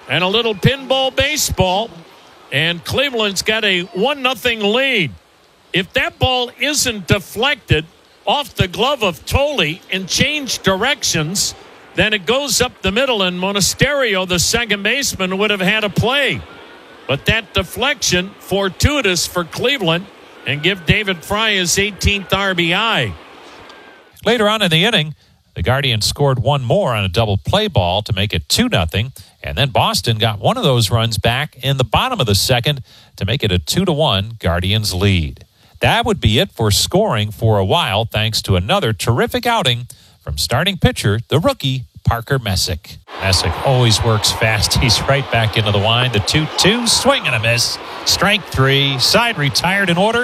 and a little pinball baseball, and Cleveland's got a 1-0 lead. If that ball isn't deflected off the glove of Tolley and changed directions, then it goes up the middle, and Monasterio, the second baseman, would have had a play. But that deflection, fortuitous for Cleveland, and give David Fry his 18th RBI. Later on in the inning, the Guardians scored one more on a double play ball to make it 2-0, and then Boston got one of those runs back in the bottom of the second to make it a 2-1 Guardians lead. That would be it for scoring for a while, thanks to another terrific outing from starting pitcher, the rookie, Parker Messick. Messick always works fast. He's right back into the wind. The 2-2, swing and a miss. Strike three, side retired in order.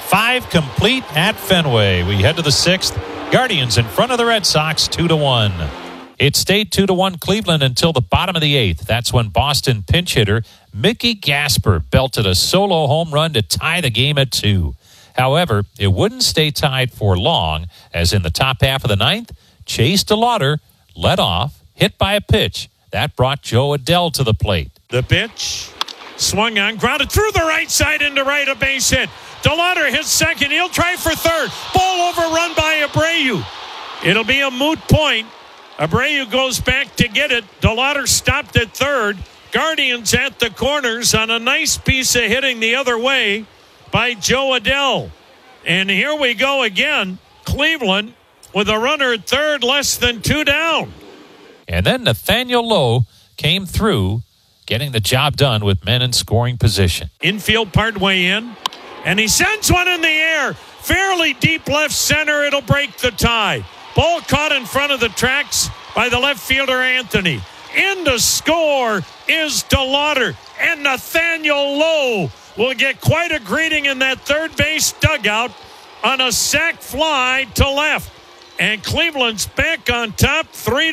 5 complete at Fenway. We head to the 6th. Guardians in front of the Red Sox, 2-1. It stayed 2-1 Cleveland until the bottom of the 8th. That's when Boston pinch hitter Mickey Gasper belted a solo home run to tie the game at 2. However, it wouldn't stay tied for long, as in the top half of the 9th, Chase DeLauder led off, hit by a pitch. That brought Joe Adell to the plate. The pitch, swung on, grounded through the right side into right, a base hit. DeLauder hits second. He'll try for third. Ball overrun by Abreu. It'll be a moot point. Abreu goes back to get it. DeLauder stopped at third. Guardians at the corners on a nice piece of hitting the other way by Joe Adell. And here we go again. Cleveland with a runner at third, less than 2 down. And then Nathaniel Lowe came through, getting the job done with men in scoring position. Infield partway in, and he sends one in the air. Fairly deep left center. It'll break the tie. Ball caught in front of the tracks by the left fielder, Anthony. In to score is DeLauder, and Nathaniel Lowe will get quite a greeting in that third base dugout on a sac fly to left. And Cleveland's back on top,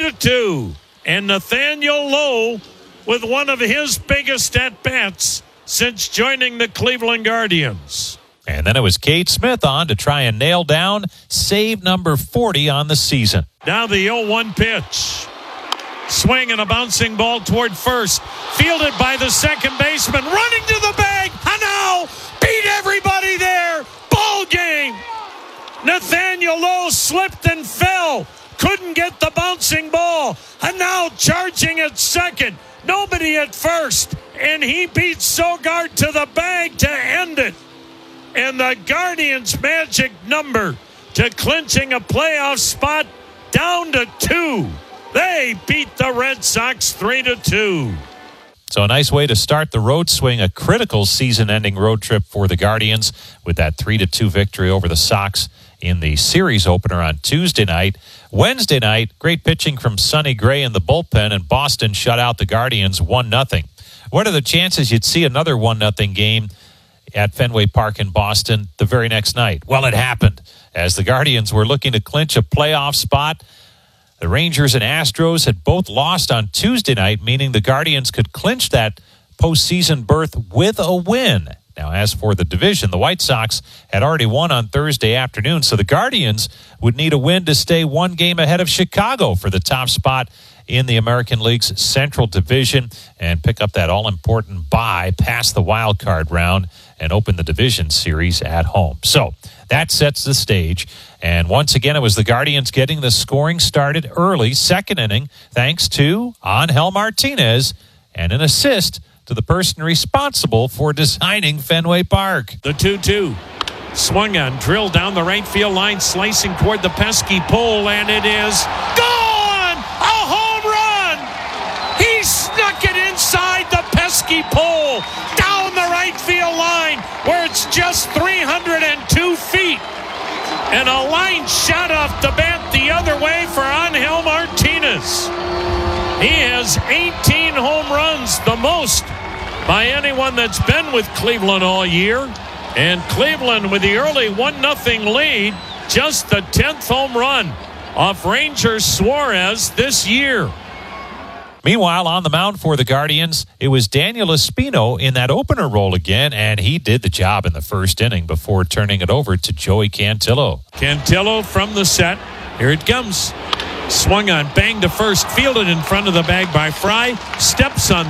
3-2. And Nathaniel Lowe with one of his biggest at-bats since joining the Cleveland Guardians. And then it was Cade Smith on to try and nail down save number 40 on the season. Now the 0-1 pitch. Swing and a bouncing ball toward first. Fielded by the second baseman. Running to the bag. Hanau beat everybody there. Ball game. Nathaniel Lowe slipped and fell. Couldn't get the bouncing ball. Hanau charging at second. Nobody at first. And he beat Sogard to the bag to end it. And the Guardians' magic number to clinching a playoff spot down to 2. They beat the Red Sox 3-2. So a nice way to start the road swing, a critical season-ending road trip for the Guardians with that 3-2 victory over the Sox in the series opener on Tuesday night. Wednesday night, great pitching from Sonny Gray in the bullpen, and Boston shut out the Guardians 1-0. What are the chances you'd see another 1-0 game at Fenway Park in Boston the very next night? Well, it happened. As the Guardians were looking to clinch a playoff spot, the Rangers and Astros had both lost on Tuesday night, meaning the Guardians could clinch that postseason berth with a win. Now, as for the division, the White Sox had already won on Thursday afternoon, so the Guardians would need a win to stay one game ahead of Chicago for the top spot in the American League's Central Division and pick up that all-important bye past the wild card round and open the division series at home. So that sets the stage. And once again, it was the Guardians getting the scoring started early, second inning, thanks to Angel Martinez and an assist to the person responsible for designing Fenway Park. The 2-2. Swung on, drilled down the right field line, slicing toward the pesky pole, and it is gone! A home run! He snuck it inside the pesky pole, down the right field line, where it's just 302 feet. And a line shot off the bat the other way for Angel Martinez. He has 18 home runs, the most by anyone that's been with Cleveland all year. And Cleveland with the early 1-0 lead, just the 10th home run off Ranger Suarez this year. Meanwhile, on the mound for the Guardians, it was Daniel Espino in that opener role again, and he did the job in the first inning before turning it over to Joey Cantillo. Cantillo from the set. Here it comes. Swung on, banged to first, fielded in front of the bag by Fry. Steps on